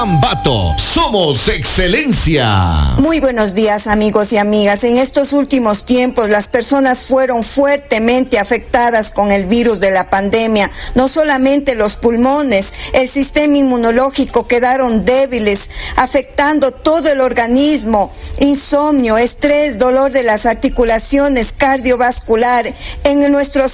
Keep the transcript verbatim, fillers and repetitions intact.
Ambato, somos excelencia. Muy buenos días, amigos y amigas. En estos últimos tiempos las personas fueron fuertemente afectadas con el virus de la pandemia. No solamente los pulmones, el sistema inmunológico quedaron débiles, afectando todo el organismo. Insomnio, estrés, dolor de las articulaciones, cardiovascular. En nuestros